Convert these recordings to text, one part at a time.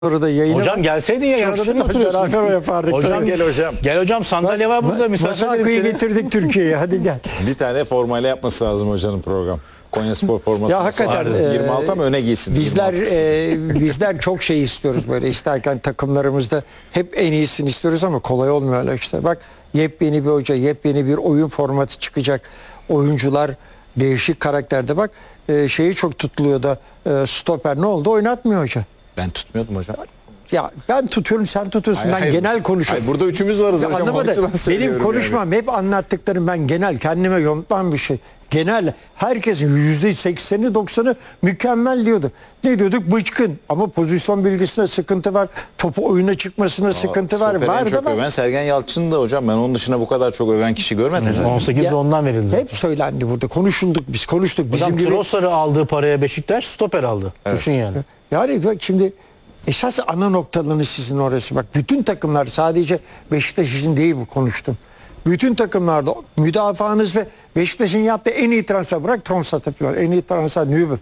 Sonra da yayına Hocam gelseydin ya, yanlışlıkla mı oturuyorsun? beraber yapardık. Hocam gel hocam. Gel hocam, sandalye var burada, misafir edelim Masaköy'ü seni. getirdik Türkiye'ye, hadi gel. Bir tane formayla yapması lazım hocanın program. Konyaspor forması. Ya hakikaten 26 ama öne giysin. Bizler 26'sı. bizler çok şey istiyoruz böyle isterken, takımlarımızda hep en iyisini istiyoruz ama kolay olmuyor öyle işte. Bak, yepyeni bir hoca, yepyeni bir oyun formatı çıkacak. Oyuncular değişik karakterde. Bak şeyi çok tutuluyor da stoper ne oldu? Oynatmıyor hoca. Ben tutmuyordum hocam. Ya ben tutuyorum, sen tutuyorsun. Hayır, Ben hayır. genel konuşuyorum. Hayır, burada üçümüz varız hocam. Anlamadım. Onun için Benim söylüyorum konuşmam hep anlattıklarım, ben genel kendime yontmam bir şey. Genel herkesin %80'i 90'ı mükemmel diyordu. Ne diyorduk? Bıçkın. Ama pozisyon bilgisinde sıkıntı var. Topu oyuna çıkmasında sıkıntı var. Stoper'in Var da çok var. öven Sergen Yalçın da hocam. Ben onun dışında bu kadar çok öven kişi görmedim. zaten. 18 Ya, ondan verildi. Hep söylendi burada. Konuşulduk biz. Konuştuk. Hocam Bizim gibi. Trossard'ı aldığı paraya Beşiktaş stoper aldı. Düşün yani. Yani bak şimdi esas ana noktalarını sizin orası. Bak bütün takımlar, sadece Beşiktaş için değil bu konuştum. Bütün takımlarda müdafaanız ve Beşiktaş'ın yaptığı en iyi transfer, bırak Tromsat'ı falan, en iyi transfer Nübel.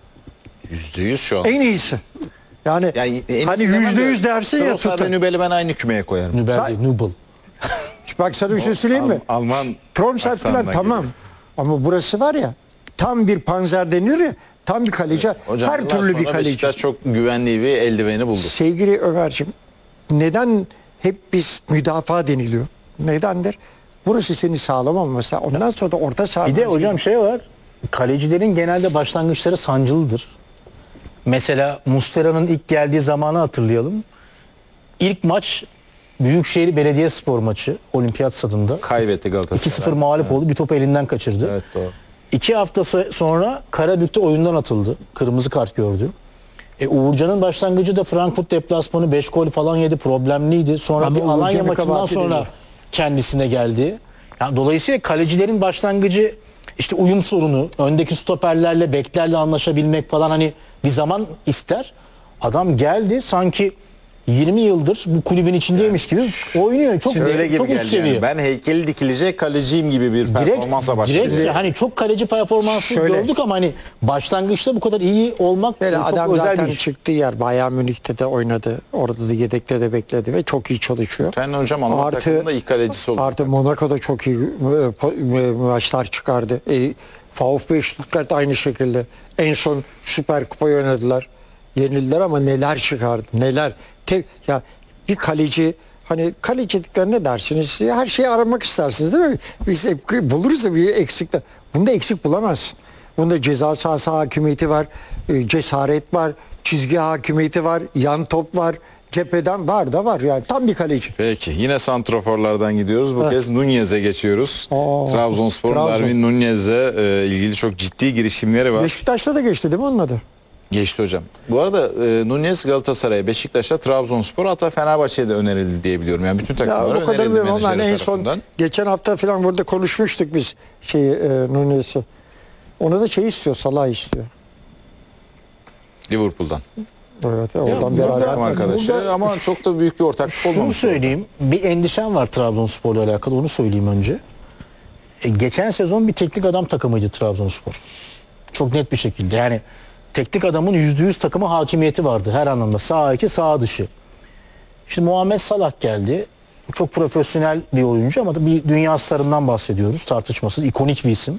%100 şu an. En iyisi. Yani en hani iyisi demem de, %100 dersin ya Trossard ve tutun. Nübel'i ben aynı kümeye koyarım. Nübel değil, Nübel. Bak sana bir şey söyleyeyim mi? Alman Tromsat falan aksanına tamam. geliyor. Ama burası var ya, tam bir panzer denir ya, tam bir kaleci. Hocam, her yıllar türlü bir sonra kaleci. Beşiktaş çok güvenli bir eldiveni buldu. Sevgili Ömerciğim, neden hep biz müdafaa deniliyor? Nedendir? Burası seni sağlam olması. Ondan sonra da orta saha. Bir de hocam şey var. Kalecilerin genelde başlangıçları sancılıdır. Mesela Muslera'nın ilk geldiği zamanı hatırlayalım. İlk maç Büyükşehir Belediyespor maçı Olimpiyat Stadında. Kaybetti Galatasaray. 2-0 mağlup oldu. Bir topu elinden kaçırdı. Evet, doğru. 2 hafta sonra Karabük'te oyundan atıldı. Kırmızı kart gördü. Uğurcan'ın başlangıcı da Frankfurt deplasmanı 5 gol falan yedi. Problemliydi. Sonra Ama bir Alanya Uğurcan'ın maçından kabahati sonra değil. kendisine geldi. Yani dolayısıyla kalecilerin başlangıcı işte uyum sorunu, öndeki stoperlerle, beklerle anlaşabilmek falan, hani bir zaman ister. Adam geldi sanki 20 yıldır bu kulübün içindeymiş gibi oynuyor. Çok Şöyle gibi çok üst geldi seviye. yani. Ben heykeli dikilecek kaleciyim gibi bir performansa başladı. Direkt hani çok kaleci performansı Şöyle. gördük ama hani başlangıçta bu kadar iyi olmak Böyle çok adam özel zaten bir iş. çıktığı yer Bayern Münih'te de oynadı. Orada da yedekte de bekledi ve çok iyi çalışıyor. Sen hocam Alman takımında ilk kalecisi oldu. Artı Monaco'da çok iyi maçlar çıkardı. VfB Stuttgart aynı şekilde. En son Süper Kupayı oynadılar. Yenildiler ama neler çıkardı. Neler. Ya bir kaleci, hani kalecilikler ne dersiniz? Her şeyi aramak istersiniz değil mi? Biz hep buluruz da bir eksikler. Bunda eksik bulamazsın. Bunda ceza sahası hakimiyeti var, cesaret var, çizgi hakimiyeti var, yan top var, cepheden var da var. Yani tam bir kaleci. Peki yine santroforlardan gidiyoruz. Bu kez Nunez'e geçiyoruz. Trabzonspor'un Trabzon. Darwin Nunez'e ilgili çok ciddi girişimleri var. Beşiktaş'ta da geçti değil mi onun adı? Geçti hocam. Bu arada Nunez Galatasaray'a, Beşiktaş'a, Trabzonspor, hatta Fenerbahçe'ye de önerildi diye biliyorum. Yani bütün Ya takımlara o kadar önerildi bilmiyorum ama menajeri en son tarafından. geçen hafta falan burada konuşmuştuk biz Nunez'i. Ona da şey istiyor, Salah istiyor. Liverpool'dan. Evet, oradan burada- beraber. Takım arkadaşı burada ama çok da büyük bir ortaklık Şunu olmamış. söyleyeyim. Bir endişem var Trabzonspor'la alakalı. Onu söyleyeyim önce. Geçen sezon bir teknik adam takımıydı Trabzonspor. Çok net bir şekilde. Yani teknik adamın %100 takıma hakimiyeti vardı her anlamda. Sağ içi, sağ dışı. Şimdi Muhammed Salah geldi. Çok profesyonel bir oyuncu ama da bir dünya starından bahsediyoruz, tartışmasız. İkonik bir isim.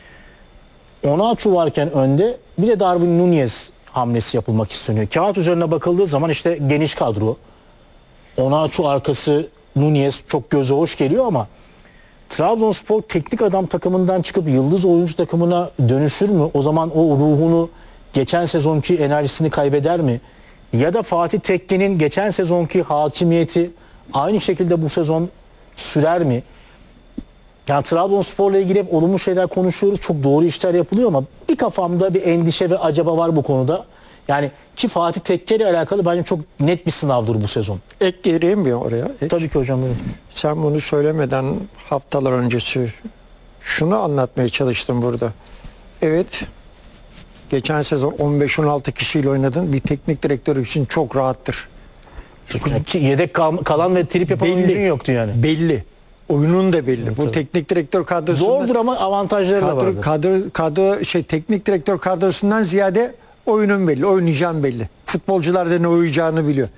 Onaçu varken önde bir de Darwin Nunez hamlesi yapılmak isteniyor. Kağıt üzerine bakıldığı zaman işte geniş kadro. Onaçu arkası, Nunez çok göze hoş geliyor ama Trabzonspor teknik adam takımından çıkıp yıldız oyuncu takımına dönüşür mü? O zaman o ruhunu, geçen sezonki enerjisini kaybeder mi? Ya da Fatih Tekke'nin geçen sezonki hakimiyeti aynı şekilde bu sezon sürer mi? Yani Trabzonspor'la ilgili hep olumlu şeyler konuşuyoruz. Çok doğru işler yapılıyor ama bir kafamda bir endişe ve acaba var bu konuda. Yani ki Fatih Tekke ile alakalı bence çok net bir sınavdır bu sezon. Ek gireyim mi oraya? Tabii ki hocam. Buyurun. Sen bunu söylemeden haftalar öncesi şunu anlatmaya çalıştım burada. Evet, geçen sezon 15-16 kişiyle oynadın. Bir teknik direktör için çok rahattır. Yani ki yedek kalan ve trip yapan oyuncun yoktu yani. Belli. Oyunun da belli. Bu teknik direktör kadrosunda Zordur ama avantajları da vardır. teknik direktör kadrosundan ziyade oyunun belli, oynayacağın belli. Futbolcular da ne oynayacağını biliyor.